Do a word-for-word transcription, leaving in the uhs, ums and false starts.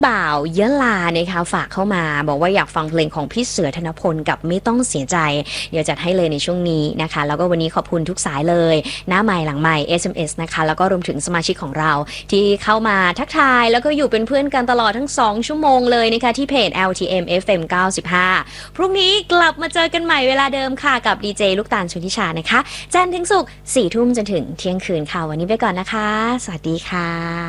บ่าวยะลานะคะฝากเข้ามาบอกว่าอยากฟังเพลงของพี่เสือธนพลกับไม่ต้องเสียใจเดี๋ยวจัดให้เลยในช่วงนี้นะคะแล้วก็วันนี้ขอบคุณทุกสายเลยหน้าใหม่หลังใหม่ เอส เอ็ม เอส นะคะแล้วก็รวมถึงสมาชิกของเราที่เข้ามาทักทายแล้วก็อยู่เป็นเพื่อนกันตลอดทั้งสองชั่วโมงเลยนะคะที่เพจ แอล ที เอ็ม เอฟ เอ็ม เก้าสิบห้าพรุ่งนี้กลับมาเจอกันใหม่เวลาเดิมค่ะกับดีเจลูกตาลชลทิชานะคะจันทร์ถึงศุกร์สี่ทุ่มจนถึงเที่ยงคืนค่ะวันนี้ไปก่อนนะคะสวัสดีค่ะ